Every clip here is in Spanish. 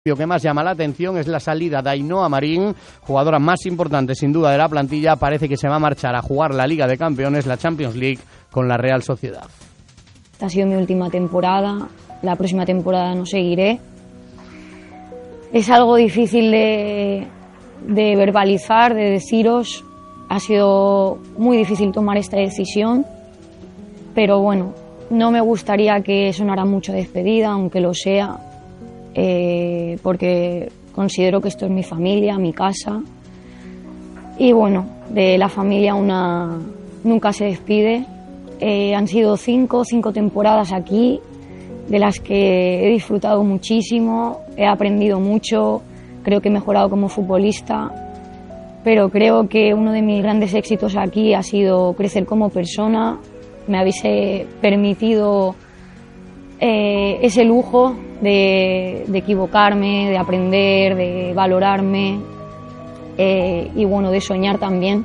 Lo que más llama la atención es la salida de Ainhoa Marín, jugadora más importante sin duda de la plantilla. Parece que se va a marchar a jugar la Liga de Campeones, la Champions League, con la Real Sociedad. Esta ha sido mi última temporada, la próxima temporada no seguiré. Es algo difícil de verbalizar, de deciros. Ha sido muy difícil tomar esta decisión, pero bueno, no me gustaría que sonara mucho despedida, aunque lo sea. Porque considero que esto es mi familia, mi casa, y bueno, de la familia una nunca se despide. Han sido cinco temporadas aquí, de las que he disfrutado muchísimo, he aprendido mucho, creo que he mejorado como futbolista, pero creo que uno de mis grandes éxitos aquí ha sido crecer como persona. Me habéis permitido ese lujo de equivocarme, de aprender, de valorarme y bueno, de soñar también.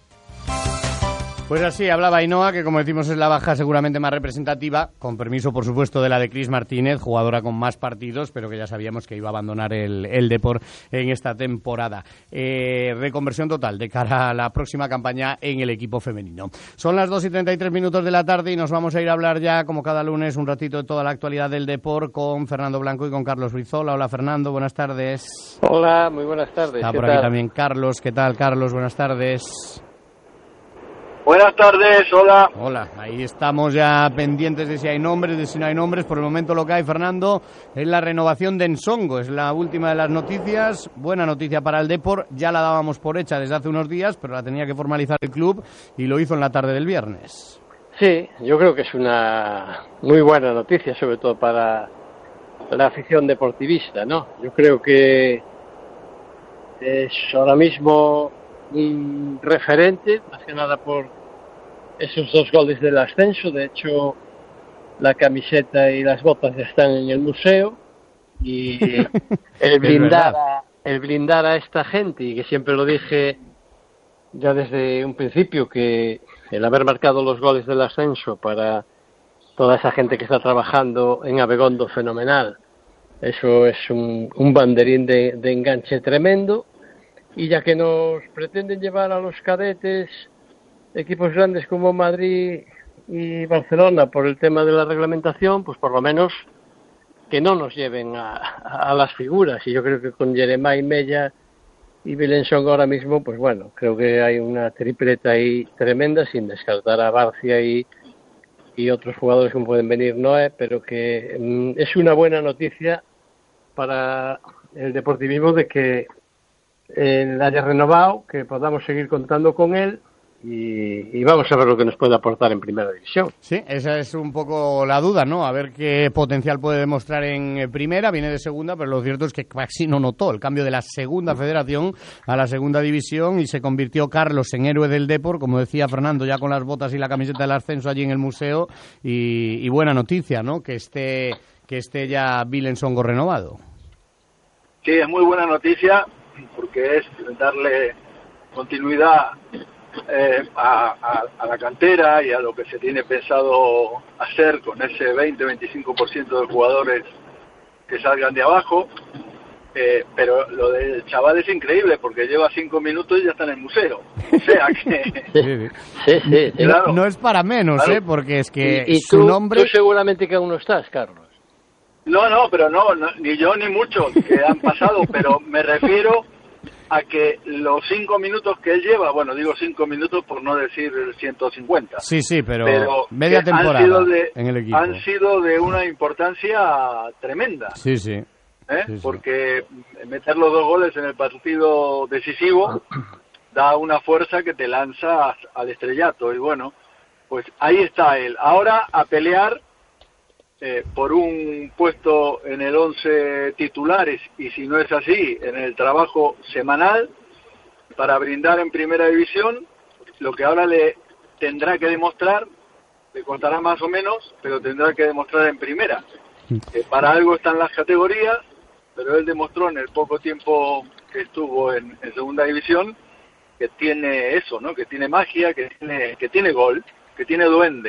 Pues así hablaba Ainhoa, que como decimos es la baja seguramente más representativa, con permiso por supuesto de la de Cris Martínez, jugadora con más partidos, pero que ya sabíamos que iba a abandonar el Depor en esta temporada. Reconversión total de cara a la próxima campaña en el equipo femenino. Son las 2:33 de la tarde y nos vamos a ir a hablar ya, como cada lunes, un ratito de toda la actualidad del Depor con Fernando Blanco y con Carlos Brizola. Hola Fernando, buenas tardes. Hola, muy buenas tardes. Está por aquí también Carlos. ¿Qué tal, Carlos? Buenas tardes. Buenas tardes, hola. Hola, ahí estamos ya pendientes de si hay nombres, de si no hay nombres. Por el momento lo que hay, Fernando, es la renovación de Nsongo. Es la última de las noticias. Buena noticia para el Depor. Ya la dábamos por hecha desde hace unos días, pero la tenía que formalizar el club y lo hizo en la tarde del viernes. Sí, yo creo que es una muy buena noticia, sobre todo para la afición deportivista, ¿no? Yo creo que es ahora mismo un referente, más que nada por esos 2 goles del ascenso. De hecho, la camiseta y las botas ya están en el museo, y el blindar a esta gente, y que siempre lo dije ya desde un principio, que el haber marcado los goles del ascenso para toda esa gente que está trabajando en Abegondo, fenomenal. Eso es un banderín de enganche tremendo. Y ya que nos pretenden llevar a los cadetes equipos grandes como Madrid y Barcelona por el tema de la reglamentación, pues por lo menos que no nos lleven a las figuras. Y yo creo que con Jeremai Mella y Belén Songo ahora mismo, pues bueno, creo que hay una tripleta ahí tremenda, sin descartar a Barcia y otros jugadores que pueden venir, Noé, pero que es una buena noticia para el deportivismo de que él haya renovado, que podamos seguir contando con él, y vamos a ver lo que nos puede aportar en Primera División. Sí, esa es un poco la duda, ¿no? A ver qué potencial puede demostrar en Primera. Viene de Segunda, pero lo cierto es que casi no notó el cambio de la Segunda Federación a la Segunda División, y se convirtió Carlos en héroe del Depor, como decía Fernando, ya con las botas y la camiseta del ascenso allí en el museo, y buena noticia, ¿no? Que esté ya Belén Songo renovado. Sí, es muy buena noticia, porque es darle continuidad a la cantera y a lo que se tiene pensado hacer con ese 20-25% de jugadores que salgan de abajo. Pero lo del chaval es increíble, porque lleva 5 minutos y ya está en el museo. O sea que... Sí, claro. No es para menos, claro. Porque es que y su nombre... Tú seguramente que aún no estás, Carlos. No, pero no, ni yo ni muchos que han pasado, pero me refiero a que los 5 minutos que él lleva, bueno, digo 5 minutos por no decir 150. Sí, pero media temporada en el equipo. Han sido de una importancia tremenda. Sí. Porque meter los 2 goles en el partido decisivo da una fuerza que te lanza al estrellato. Y bueno, pues ahí está él. Ahora a pelear por un puesto en el 11 titulares, y si no es así, en el trabajo semanal para brindar en Primera División lo que ahora le tendrá que demostrar. Le costará más o menos, pero tendrá que demostrar en Primera. Para algo están las categorías, pero él demostró en el poco tiempo que estuvo en Segunda División que tiene eso, ¿no? Que tiene magia, que tiene gol, que tiene duende.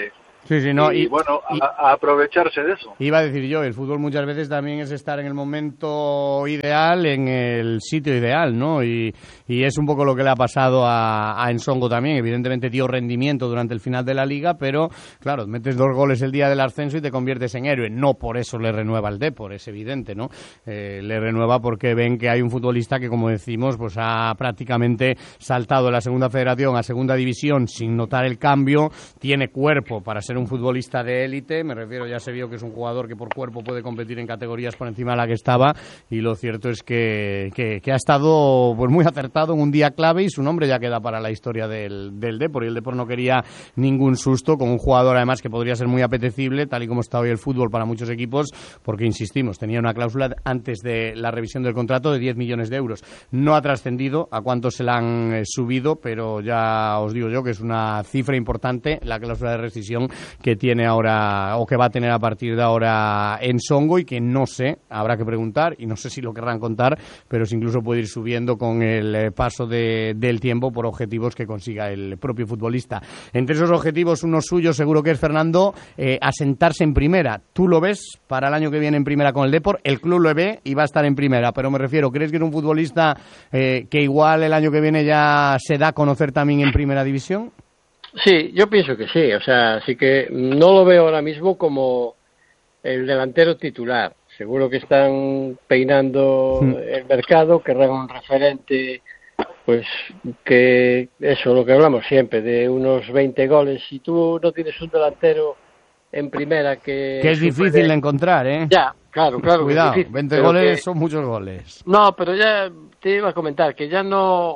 Sí, sí, no, y bueno, a aprovecharse de eso. Iba a decir yo, el fútbol muchas veces también es estar en el momento ideal, en el sitio ideal, ¿no? Y es un poco lo que le ha pasado a Ensongo también. Evidentemente dio rendimiento durante el final de la Liga, pero claro, metes 2 goles el día del ascenso y te conviertes en héroe. No por eso le renueva el Depor, es evidente, ¿no? Le renueva porque ven que hay un futbolista que, como decimos, pues ha prácticamente saltado de la segunda federación a segunda división sin notar el cambio, tiene cuerpo para ser un futbolista de élite, me refiero, ya se vio que es un jugador que por cuerpo puede competir en categorías por encima de la que estaba, y lo cierto es que ha estado pues muy acertado en un día clave, y su nombre ya queda para la historia del Depor, y el Depor no quería ningún susto con un jugador además que podría ser muy apetecible, tal y como está hoy el fútbol para muchos equipos, porque insistimos, tenía una cláusula antes de la revisión del contrato de 10 millones de euros. No ha trascendido a cuánto se la han subido, pero ya os digo yo que es una cifra importante la cláusula de rescisión que tiene ahora, o que va a tener a partir de ahora Ensongo, y que no sé, habrá que preguntar, y no sé si lo querrán contar, pero si incluso puede ir subiendo con el paso del tiempo por objetivos que consiga el propio futbolista. Entre esos objetivos, uno suyo seguro que es, Fernando, asentarse en primera. ¿Tú lo ves para el año que viene en primera con el Depor? El club lo ve y va a estar en primera, pero me refiero, ¿crees que es un futbolista que igual el año que viene ya se da a conocer también en primera división? Sí, yo pienso que sí, o sea, sí que no lo veo ahora mismo como el delantero titular. Seguro que están peinando el mercado, querrán un referente, pues que eso, lo que hablamos siempre, de unos 20 goles. Si tú no tienes un delantero en primera que es difícil de encontrar, ¿eh? Ya, claro. Cuidado, difícil, 20 goles son muchos goles. No, pero ya te iba a comentar que ya no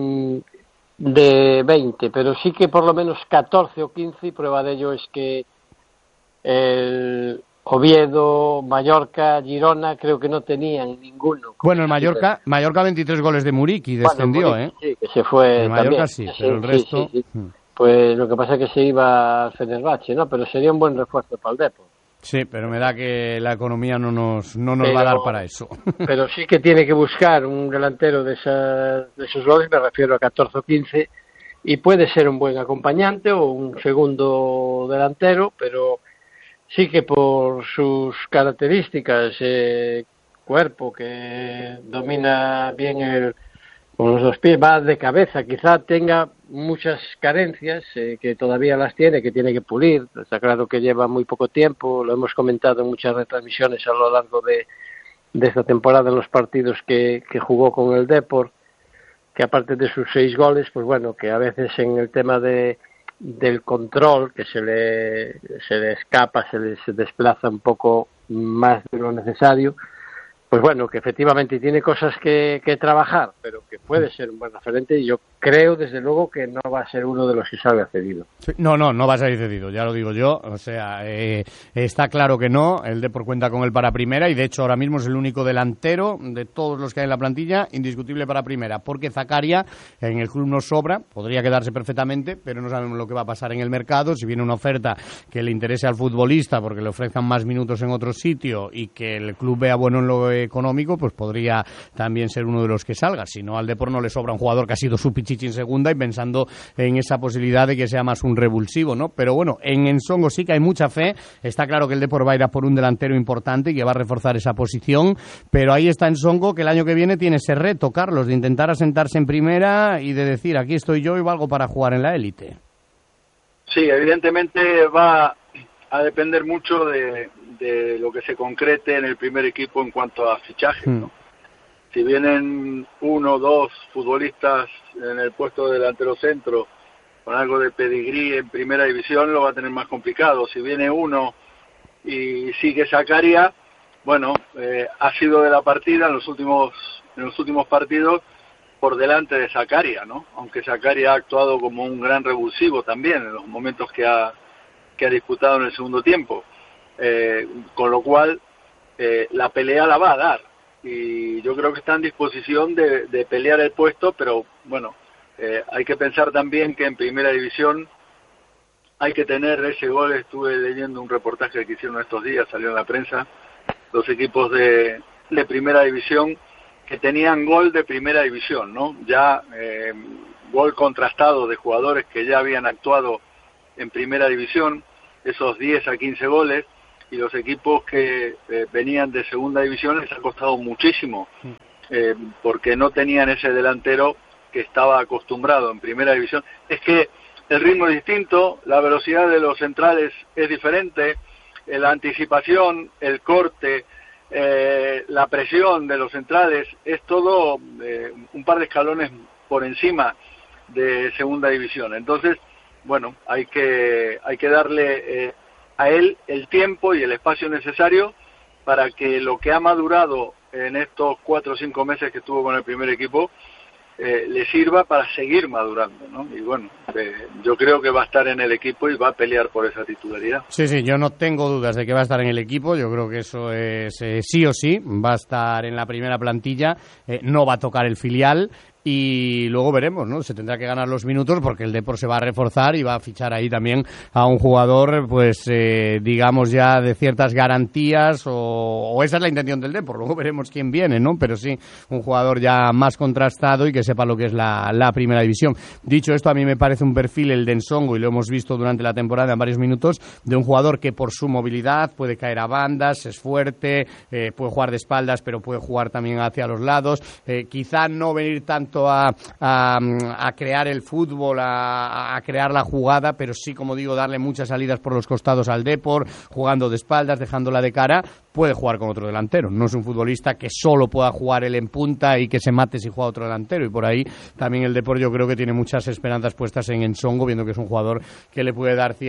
de 20, pero sí que por lo menos 14 o 15, y prueba de ello es que el Oviedo, Mallorca, Girona, creo que no tenían ninguno. Bueno, el Mallorca 23 goles de Muriqui, descendió, Muriqui, sí, que se fue el Mallorca también. sí, pero el resto... Sí. Pues lo que pasa es que se iba al Fenerbahce, ¿no? Pero sería un buen refuerzo para el Depor. Sí, pero me da que la economía no nos va a dar para eso. Pero sí que tiene que buscar un delantero de esos goles, me refiero a 14 o 15, y puede ser un buen acompañante o un segundo delantero, pero sí que por sus características, cuerpo que domina bien con los 2 pies, va de cabeza, quizá tenga muchas carencias que todavía las tiene, que tiene que pulir. Está claro que lleva muy poco tiempo, lo hemos comentado en muchas retransmisiones a lo largo de esta temporada en los partidos que jugó con el Depor, que aparte de sus 6 goles, pues bueno, que a veces en el tema del control, que se le escapa, se desplaza un poco más de lo necesario, pues bueno, que efectivamente tiene cosas que trabajar, pero que puede ser un buen referente, y yo creo desde luego que no va a ser uno de los que salga cedido. Sí, no va a salir cedido, ya lo digo yo, o sea, está claro que no, el Depor cuenta con él para primera, y de hecho ahora mismo es el único delantero de todos los que hay en la plantilla indiscutible para primera, porque Zakaria en el club nos sobra, podría quedarse perfectamente, pero no sabemos lo que va a pasar en el mercado, si viene una oferta que le interese al futbolista porque le ofrezcan más minutos en otro sitio y que el club vea bueno en lo económico, pues podría también ser uno de los que salga. Si no, al Depor no le sobra un jugador que ha sido su pichichi en segunda, y pensando en esa posibilidad de que sea más un revulsivo, ¿no? Pero bueno, en Ensongo sí que hay mucha fe. Está claro que el Depor va a ir a por un delantero importante y que va a reforzar esa posición, pero ahí está Ensongo, que el año que viene tiene ese reto, Carlos, de intentar asentarse en primera y de decir, aquí estoy yo y valgo para jugar en la élite. Sí, evidentemente va a depender mucho de lo que se concrete en el primer equipo en cuanto a fichajes, ¿no? Si vienen 1 o 2 futbolistas en el puesto de delantero centro con algo de pedigrí en primera división, lo va a tener más complicado. Si viene uno y sigue Zakaria, bueno, ha sido de la partida en los últimos partidos por delante de Zakaria, ¿no? Aunque Zakaria ha actuado como un gran revulsivo también en los momentos que ha disputado en el segundo tiempo, con lo cual la pelea la va a dar, y yo creo que está en disposición de pelear el puesto, pero bueno, hay que pensar también que en primera división hay que tener ese gol. Estuve leyendo un reportaje que hicieron estos días, salió en la prensa, los equipos de primera división que tenían gol de primera división, ¿no? Ya gol contrastado de jugadores que ya habían actuado en primera división. esos 10 a 15 goles, y los equipos que venían de segunda división les ha costado muchísimo, porque no tenían ese delantero que estaba acostumbrado en primera división. Es que el ritmo es distinto, la velocidad de los centrales es diferente, la anticipación, el corte, la presión de los centrales, es todo un par de escalones por encima de segunda división. Entonces, bueno, hay que darle a él el tiempo y el espacio necesario para que lo que ha madurado en estos 4 o 5 meses que estuvo con el primer equipo le sirva para seguir madurando, ¿no? Y bueno, yo creo que va a estar en el equipo y va a pelear por esa titularidad. Sí, yo no tengo dudas de que va a estar en el equipo. Yo creo que eso es sí o sí. Va a estar en la primera plantilla, no va a tocar el filial. Y luego veremos, ¿no? Se tendrá que ganar los minutos porque el Depor se va a reforzar y va a fichar ahí también a un jugador, pues digamos ya de ciertas garantías, o esa es la intención del Depor. Luego veremos quién viene, ¿no? Pero sí, un jugador ya más contrastado y que sepa lo que es la primera división. Dicho esto, a mí me parece un perfil, el de Nsongo, y lo hemos visto durante la temporada en varios minutos, de un jugador que por su movilidad puede caer a bandas, es fuerte, puede jugar de espaldas, pero puede jugar también hacia los lados. Quizá no venir tanto a crear el fútbol, a crear la jugada, pero sí, como digo, darle muchas salidas por los costados al Depor, jugando de espaldas, dejándola de cara. Puede jugar con otro delantero, no es un futbolista que solo pueda jugar él en punta y que se mate si juega otro delantero, y por ahí también el Depor yo creo que tiene muchas esperanzas puestas en Nsongo, viendo que es un jugador que le puede dar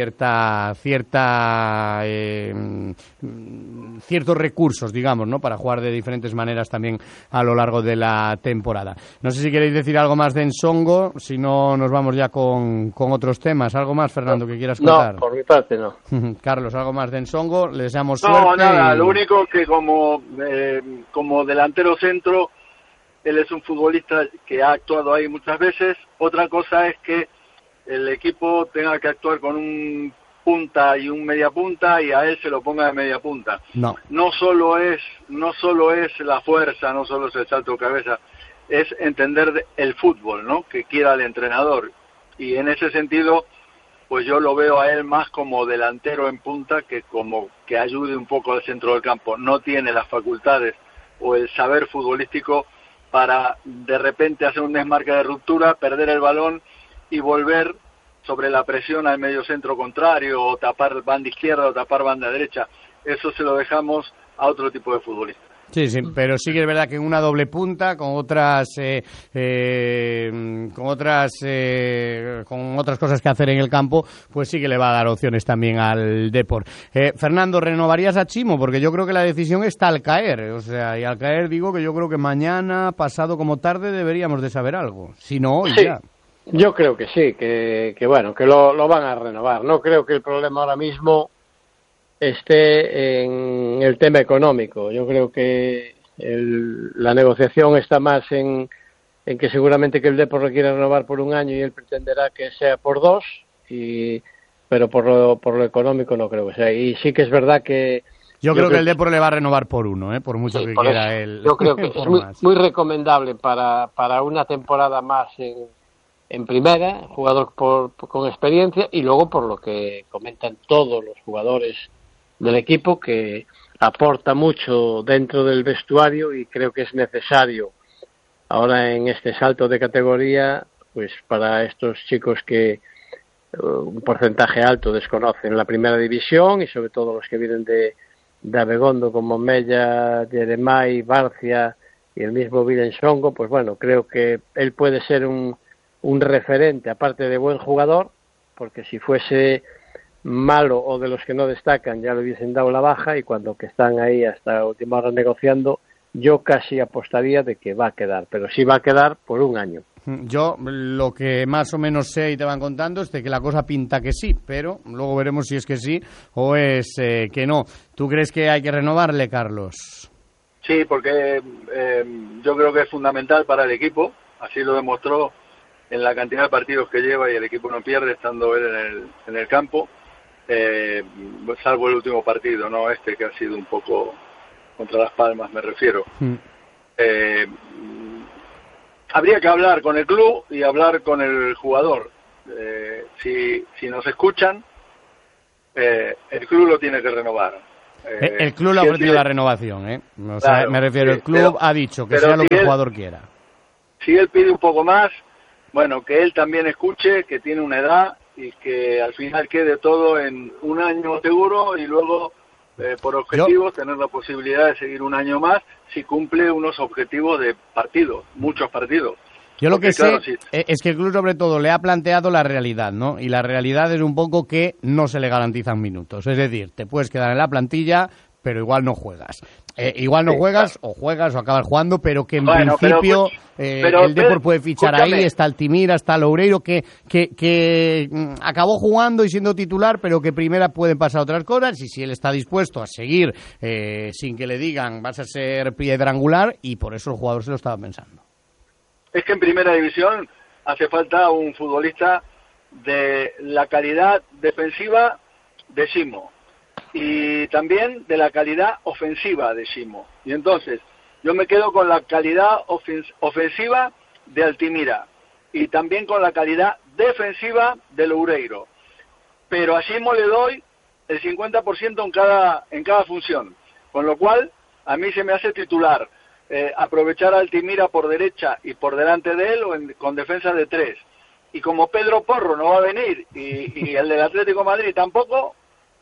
ciertos recursos, digamos, ¿no? Para jugar de diferentes maneras también a lo largo de la temporada. No sé si queréis decir algo más de Nsongo, si no nos vamos ya con otros temas. ¿Algo más, Fernando, que quieras contar? No, por mi parte no. Carlos, algo más de Nsongo, le deseamos suerte. No, nada, lo único que como delantero centro, él es un futbolista que ha actuado ahí muchas veces. Otra cosa es que el equipo tenga que actuar con un punta y un media punta, y a él se lo ponga de media punta. No solo es la fuerza, no solo es el salto de cabeza, es entender el fútbol, ¿no? Que quiera el entrenador. Y en ese sentido, pues yo lo veo a él más como delantero en punta que como que ayude un poco al centro del campo. No tiene las facultades o el saber futbolístico para de repente hacer un desmarque de ruptura, perder el balón y volver sobre la presión al medio centro contrario, o tapar banda izquierda o tapar banda derecha. Eso se lo dejamos a otro tipo de futbolistas. Sí, pero sí que es verdad que en una doble punta, con otras cosas que hacer en el campo, pues sí que le va a dar opciones también al Depor. Fernando, ¿renovarías a Chimo? Porque yo creo que la decisión está al caer, o sea, y al caer digo que yo creo que mañana, pasado como tarde, deberíamos de saber algo, si no hoy ya. Yo creo que sí, que bueno, que lo van a renovar. No creo que el problema ahora mismo esté en el tema económico. Yo creo que la negociación está más en que seguramente que el Depor lo quiere renovar por 1 año y él pretenderá que sea por 2, pero por lo económico no creo que sea. Y sí que es verdad que yo creo que el Depor le va a renovar por 1, por mucho que quiera él. Yo creo que es muy recomendable para una temporada más en primera, jugador con experiencia, y luego por lo que comentan todos los jugadores del equipo, que aporta mucho dentro del vestuario, y creo que es necesario ahora en este salto de categoría, pues para estos chicos que un porcentaje alto desconocen la primera división, y sobre todo los que vienen de Abegondo como Mella, Jeremai, Barcia y el mismo Nsongo, pues bueno, creo que él puede ser un referente, aparte de buen jugador, porque si fuese malo o de los que no destacan ya le hubiesen dado la baja, y cuando que están ahí hasta última hora negociando, yo casi apostaría de que va a quedar, pero sí va a quedar por 1 año. Yo lo que más o menos sé y te van contando es de que la cosa pinta que sí, pero luego veremos si es que sí o es que no. ¿Tú crees que hay que renovarle, Carlos? Sí, porque yo creo que es fundamental para el equipo, así lo demostró en la cantidad de partidos que lleva, y el equipo no pierde estando él en el campo, salvo el último partido, no este que ha sido un poco contra Las Palmas, me refiero. Habría que hablar con el club y hablar con el jugador. Si nos escuchan, el club lo tiene que renovar. El club le ha ofrecido la renovación, ¿eh? O sea, claro, me refiero, el club ha dicho que sea lo que el jugador quiera. Si él pide un poco más, bueno, que él también escuche que tiene una edad y que al final quede todo en un año seguro y luego, por objetivos, tener la posibilidad de seguir un año más si cumple unos objetivos de partidos, muchos partidos. Yo lo que claro, sé es que el club sobre todo le ha planteado la realidad, ¿no? Y la realidad es un poco que no se le garantizan minutos. Es decir, te puedes quedar en la plantilla, pero igual no juegas. Igual no juegas, claro. O juegas o acabas jugando, pero que en principio pero el Depor puede fichar ahí, está Altimira, está Loureiro, que acabó jugando y siendo titular, pero que primera pueden pasar otras cosas, y si él está dispuesto a seguir sin que le digan vas a ser piedra angular, y por eso el jugador se lo estaba pensando. Es que en primera división hace falta un futbolista de la calidad defensiva de Simo y también de la calidad ofensiva de Simo. Y entonces yo me quedo con la calidad ofensiva de Altimira y también con la calidad defensiva de Loureiro. Pero a Simo le doy el 50% en cada función, con lo cual a mí se me hace titular. Aprovechar a Altimira por derecha y por delante de él con defensa de 3. Y como Pedro Porro no va a venir y el del Atlético de Madrid tampoco,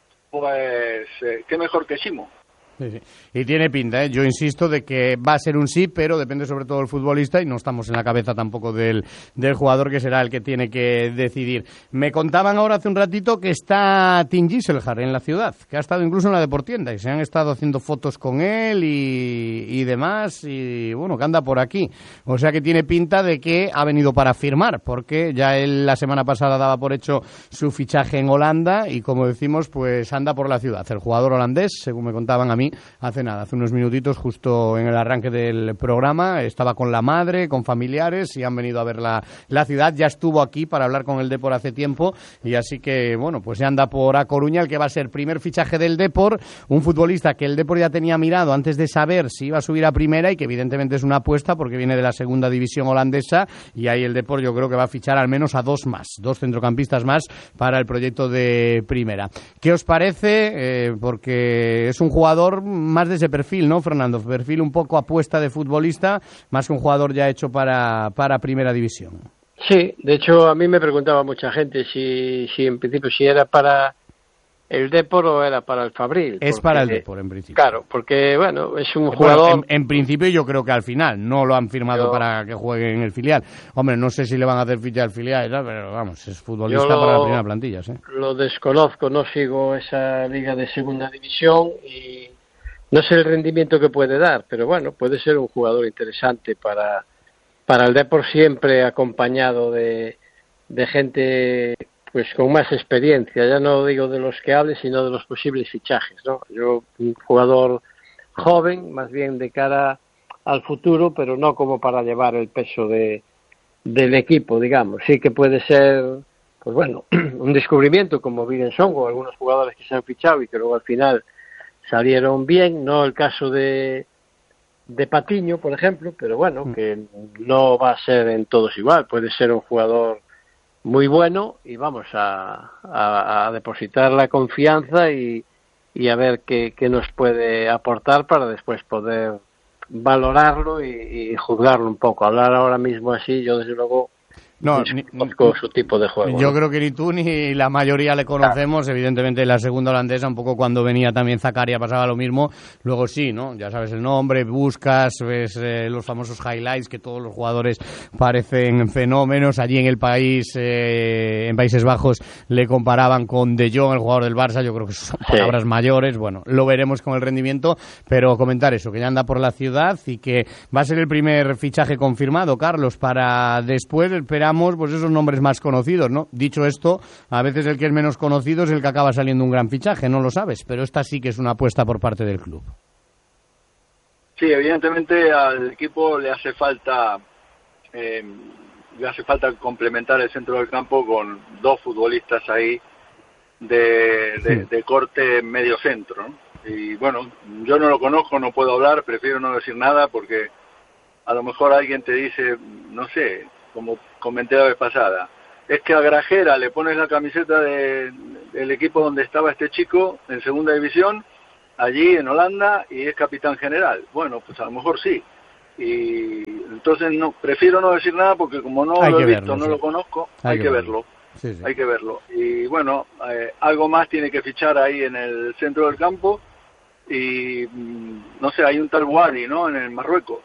pues qué mejor que Simo. Sí, sí. Y tiene pinta, ¿eh? Yo insisto de que va a ser un sí, pero depende sobre todo del futbolista y no estamos en la cabeza tampoco del jugador, que será el que tiene que decidir. Me contaban ahora hace un ratito que está Tim Gisselhard en la ciudad, que ha estado incluso en la Deportienda y se han estado haciendo fotos con él y demás, y bueno, que anda por aquí. O sea que tiene pinta de que ha venido para firmar, porque ya él la semana pasada daba por hecho su fichaje en Holanda y, como decimos, pues anda por la ciudad. El jugador holandés, según me contaban a mí, hace unos minutitos, justo en el arranque del programa, estaba con la madre, con familiares, y han venido a ver la ciudad. Ya estuvo aquí para hablar con el Depor hace tiempo, y así que, bueno, pues ya anda por A Coruña, el que va a ser primer fichaje del Depor, un futbolista que el Depor ya tenía mirado antes de saber si iba a subir a primera, y que evidentemente es una apuesta porque viene de la segunda división holandesa, y ahí el Depor yo creo que va a fichar al menos a dos centrocampistas más para el proyecto de primera. ¿Qué os parece? Porque es un jugador más de ese perfil, ¿no, Fernando? Perfil un poco apuesta de futbolista, más que un jugador ya hecho para primera división. Sí, de hecho a mí me preguntaba mucha gente si en principio si era para el Depor o era para el Fabril. Es para el Depor, en principio. Claro, porque, bueno, es un jugador... Bueno, en principio yo creo que al final no lo han firmado para que juegue en el filial. Hombre, no sé si le van a hacer fichar el filial, pero vamos, es futbolista para la primera plantilla, ¿sí? Lo desconozco, no sigo esa liga de segunda división y no sé el rendimiento que puede dar, pero bueno, puede ser un jugador interesante para el Depor, siempre acompañado de gente pues con más experiencia. Ya no digo de los que hable, sino de los posibles fichajes, ¿no? Yo, un jugador joven, más bien de cara al futuro, pero no como para llevar el peso del equipo, digamos. Sí que puede ser, pues bueno, un descubrimiento como Vidensong o algunos jugadores que se han fichado y que luego al final salieron bien, no el caso de Patiño, por ejemplo, pero bueno, que no va a ser en todos igual, puede ser un jugador muy bueno y vamos a depositar la confianza y a ver qué nos puede aportar para después poder valorarlo y juzgarlo un poco. Hablar ahora mismo así, yo desde luego no conozco su tipo de juego. Yo creo que ni tú ni la mayoría le conocemos. Claro. Evidentemente la segunda holandesa, un poco cuando venía también Zakaria pasaba lo mismo. Luego sí, ¿no? Ya sabes el nombre, buscas, ves los famosos highlights, que todos los jugadores parecen fenómenos. Allí en el país, en Países Bajos, le comparaban con De Jong, el jugador del Barça. Yo creo que son palabras mayores. Bueno, lo veremos con el rendimiento, pero comentar eso, que ya anda por la ciudad y que va a ser el primer fichaje confirmado, Carlos, para después esperamos pues esos nombres más conocidos, ¿no? Dicho esto, a veces el que es menos conocido es el que acaba saliendo un gran fichaje, no lo sabes, pero esta sí que es una apuesta por parte del club. Sí, evidentemente al equipo le hace falta complementar el centro del campo con dos futbolistas ahí de corte medio centro, ¿no? Y bueno, yo no lo conozco, no puedo hablar, prefiero no decir nada porque a lo mejor alguien te dice, no sé, como comenté la vez pasada, es que a Grajera le pones la camiseta de el equipo donde estaba este chico en segunda división, allí en Holanda, y es capitán general. Bueno, pues a lo mejor sí. Y entonces no, prefiero no decir nada porque como no lo he visto, no lo conozco, hay que verlo. Sí. Hay que verlo. Y bueno, algo más tiene que fichar ahí en el centro del campo. Y no sé, hay un tal Wadi, ¿no? En el Marruecos.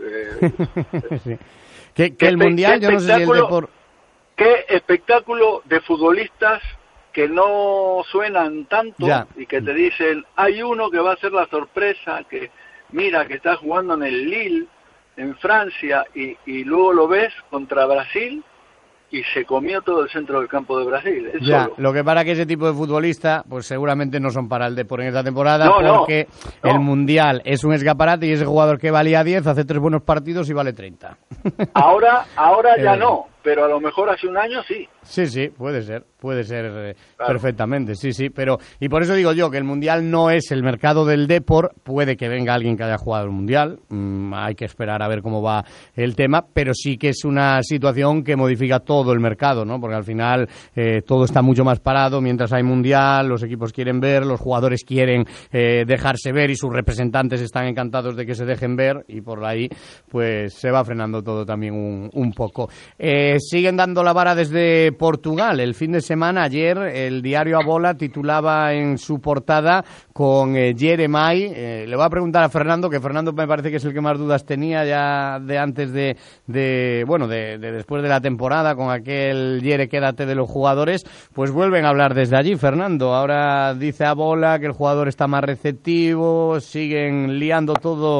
Sí. Que el Mundial, yo no sé si el Depor... Qué espectáculo de futbolistas que no suenan tanto y que te dicen, hay uno que va a ser la sorpresa, que mira, que está jugando en el Lille, en Francia, y luego lo ves contra Brasil y se comió todo el centro del campo de Brasil. Solo. Lo que para que ese tipo de futbolista, pues seguramente no son para el Depor en esta temporada, porque el Mundial es un escaparate y ese jugador que valía 10 hace 3 buenos partidos y vale 30. Ahora ya no, pero a lo mejor hace un año sí. Sí, puede ser claro. Perfectamente, sí, pero y por eso digo yo que el Mundial no es el mercado del Depor, puede que venga alguien que haya jugado el Mundial, hay que esperar a ver cómo va el tema, pero sí que es una situación que modifica todo el mercado, ¿no? Porque al final todo está mucho más parado mientras hay Mundial, los equipos quieren ver, los jugadores quieren dejarse ver y sus representantes están encantados de que se dejen ver y por ahí pues se va frenando todo también un poco. Siguen dando la vara desde Portugal. El fin de semana, ayer, el diario A Bola titulaba en su portada con Jeremai. Le voy a preguntar a Fernando, que Fernando me parece que es el que más dudas tenía ya de antes de después de la temporada, con aquel Jere, quédate de los jugadores. Pues vuelven a hablar desde allí, Fernando. Ahora dice A Bola que el jugador está más receptivo, siguen liando todo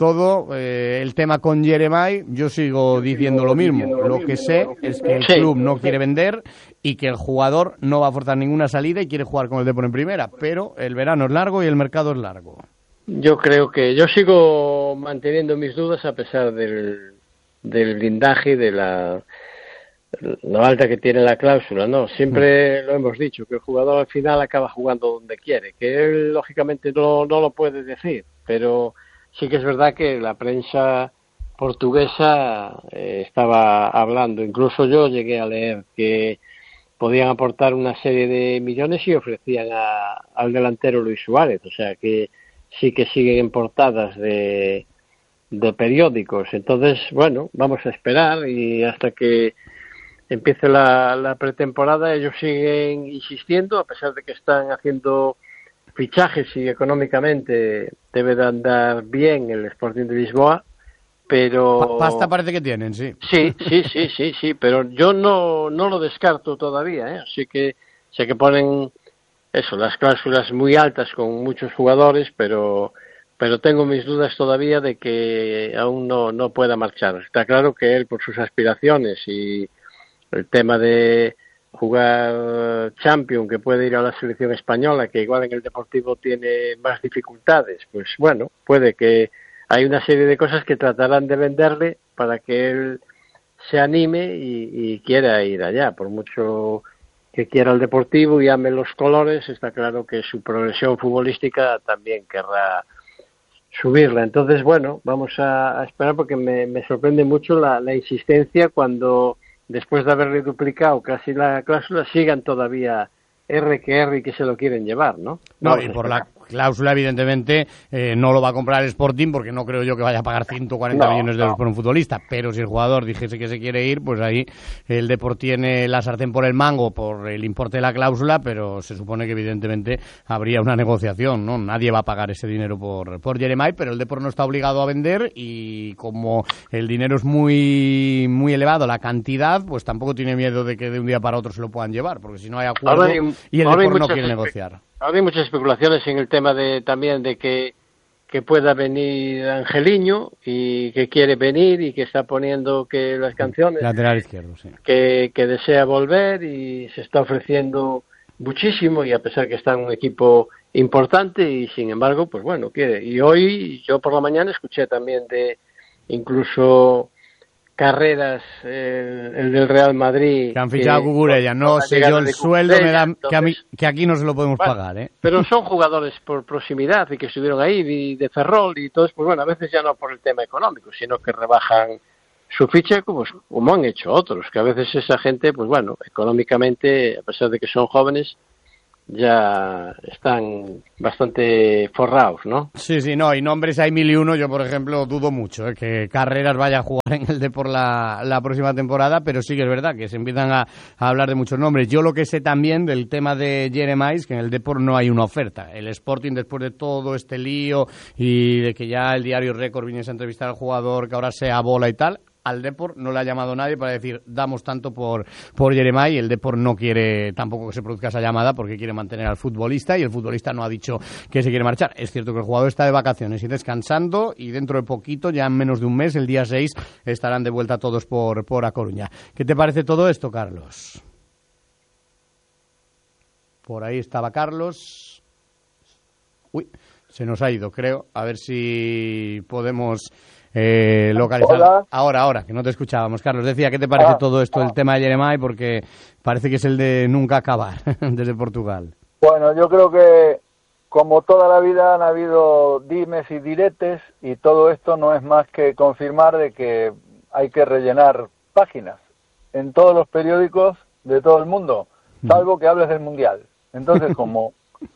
el tema con Jeremai. Yo sigo diciendo lo mismo. Lo que sé es que el club no quiere vender y que el jugador no va a forzar ninguna salida y quiere jugar con el Depor en primera, pero el verano es largo y el mercado es largo. Yo creo que yo sigo manteniendo mis dudas a pesar del blindaje y de la alta que tiene la cláusula, ¿no? Siempre lo hemos dicho, que el jugador al final acaba jugando donde quiere, que él lógicamente no lo puede decir, pero sí que es verdad que la prensa portuguesa estaba hablando, incluso yo llegué a leer que podían aportar una serie de millones y ofrecían al delantero Luis Suárez, o sea que sí que siguen en portadas de periódicos. Entonces, bueno, vamos a esperar y hasta que empiece la pretemporada ellos siguen insistiendo, a pesar de que están haciendo fichajes y económicamente debe de andar bien el Sporting de Lisboa, pero... Pasta parece que tienen, sí. Sí, pero yo no lo descarto todavía, Así que sé que ponen las cláusulas muy altas con muchos jugadores, pero tengo mis dudas todavía de que aún no pueda marchar. Está claro que él, por sus aspiraciones y el tema de jugar Champions, que puede ir a la selección española, que igual en el Deportivo tiene más dificultades, pues bueno, puede que hay una serie de cosas que tratarán de venderle para que él se anime y quiera ir allá. Por mucho que quiera el Deportivo y ame los colores, está claro que su progresión futbolística también querrá subirla. Entonces, bueno, vamos a esperar porque me sorprende mucho la insistencia cuando, después de haberle duplicado casi la cláusula, sigan todavía R que se lo quieren llevar, ¿no? No, y por la cláusula, evidentemente, no lo va a comprar el Sporting porque no creo yo que vaya a pagar 140 millones de euros por un futbolista, pero si el jugador dijese que se quiere ir, pues ahí el Depor tiene la sartén por el mango por el importe de la cláusula, pero se supone que evidentemente habría una negociación, ¿no? Nadie va a pagar ese dinero por Jeremai, pero el Depor no está obligado a vender y como el dinero es muy, muy elevado, la cantidad, pues tampoco tiene miedo de que de un día para otro se lo puedan llevar, porque si no hay acuerdo y el Depor no quiere negociar. Ahora hay muchas especulaciones en el tema también de que pueda venir Angeliño y que quiere venir y que está poniendo que las canciones... Lateral izquierdo, sí. Que desea volver y se está ofreciendo muchísimo y a pesar que está en un equipo importante y sin embargo, pues bueno, quiere. Y hoy yo por la mañana escuché también de incluso... Carreras, el del Real Madrid... Que han fichado a Cucurella, no sé yo el sueldo, que aquí no se lo podemos pagar, ¿eh? Pero son jugadores por proximidad y que estuvieron ahí, y de Ferrol y todo, pues bueno, a veces ya no por el tema económico, sino que rebajan su ficha como han hecho otros, que a veces esa gente, pues bueno, económicamente, a pesar de que son jóvenes, ya están bastante forrados, ¿no? Sí, no, y nombres hay 1001. Yo, por ejemplo, dudo mucho que Carreras vaya a jugar en el Depor la próxima temporada, pero sí que es verdad que se empiezan a hablar de muchos nombres. Yo lo que sé también del tema de Jeremais, que en el Depor no hay una oferta. El Sporting, después de todo este lío y de que ya el diario Récord viniese a entrevistar al jugador, que ahora sea bola y tal, al Depor no le ha llamado nadie para decir damos tanto por Jeremai, y el Depor no quiere tampoco que se produzca esa llamada porque quiere mantener al futbolista, y el futbolista no ha dicho que se quiere marchar. Es cierto que el jugador está de vacaciones y descansando, y dentro de poquito, ya en menos de un mes, el día 6, estarán de vuelta todos por A Coruña. ¿Qué te parece todo esto, Carlos? Por ahí estaba Carlos. Uy, se nos ha ido, creo. A ver si podemos localizar. Hola. Ahora, que no te escuchábamos. Carlos, decía, ¿qué te parece todo esto, el tema de Jeremai? Porque parece que es el de nunca acabar desde Portugal. Bueno, yo creo que como toda la vida han habido dimes y diretes, y todo esto no es más que confirmar de que hay que rellenar páginas en todos los periódicos de todo el mundo, salvo que hables del Mundial. Entonces, como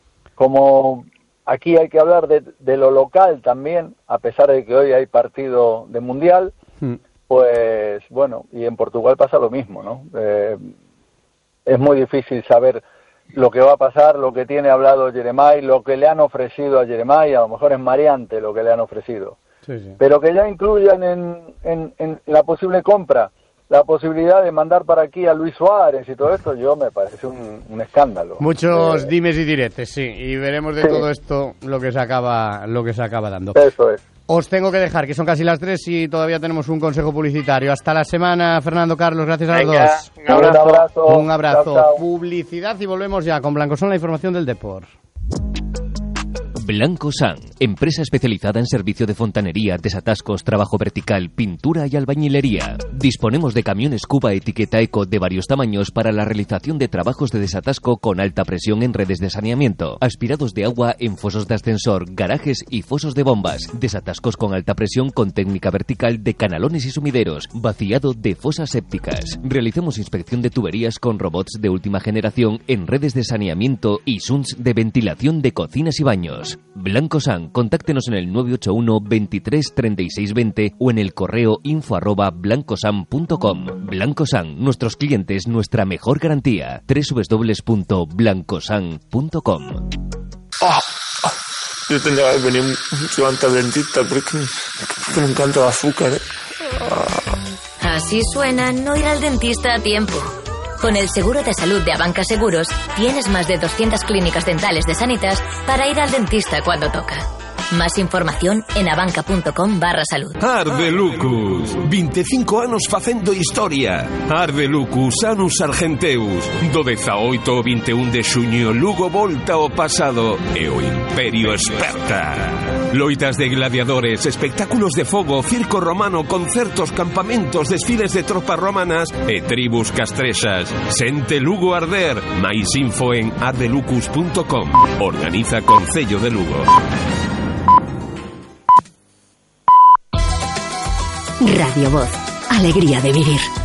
aquí hay que hablar de lo local también, a pesar de que hoy hay partido de Mundial, pues bueno, y en Portugal pasa lo mismo, ¿no? Es muy difícil saber lo que va a pasar, lo que tiene hablado Jeremai, lo que le han ofrecido a Jeremai. A lo mejor es mareante lo que le han ofrecido. Sí. Pero que ya incluyan en la posible compra la posibilidad de mandar para aquí a Luis Suárez y todo esto, yo me parece un escándalo. Muchos dimes y diretes, sí, y veremos de todo esto lo que se acaba dando. Eso es. Os tengo que dejar, que son casi las 3 y todavía tenemos un consejo publicitario. Hasta la semana, Fernando, Carlos, gracias a los dos. Un abrazo. Chao, chao. Publicidad y volvemos ya con Blancosán, la información del deporte. Blancosán, empresa especializada en servicio de fontanería, desatascos, trabajo vertical, pintura y albañilería. Disponemos de camiones Cuba etiqueta Eco de varios tamaños para la realización de trabajos de desatasco con alta presión en redes de saneamiento, aspirados de agua en fosos de ascensor, garajes y fosos de bombas, desatascos con alta presión con técnica vertical de canalones y sumideros, vaciado de fosas sépticas. Realizamos inspección de tuberías con robots de última generación en redes de saneamiento y SUNS de ventilación de cocinas y baños. Blancosán, contáctenos en el 981 23 36 20 o en el correo info@blancosan.com. Blancosán, nuestros clientes, nuestra mejor garantía. www.blancosan.com. Yo tendría que venir mucho antes al dentista porque me encanta el azúcar. Así suena no ir al dentista a tiempo. Con el seguro de salud de Abanca Seguros, tienes más de 200 clínicas dentales de Sanitas para ir al dentista cuando toca. Más información en abanca.com/salud. Ardelucus, 25 anos facendo historia. Ardelucus, Anus Argenteus. Do 18 ao 21 de xuño, Lugo volta ao pasado e o Imperio esperta. Loitas de gladiadores, espectáculos de fogo, circo romano, concertos, campamentos, desfiles de tropas romanas e tribus castrexas. Sente Lugo arder. Mais info en ardelucus.com. Organiza Concello de Lugo. Radio Voz, alegría de vivir.